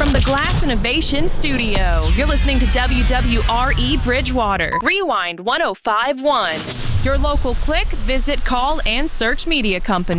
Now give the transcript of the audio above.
from the Glass Innovation Studio, you're listening to WWRE Bridgewater. Rewind 105.1. Your local click, visit, call, and search media company.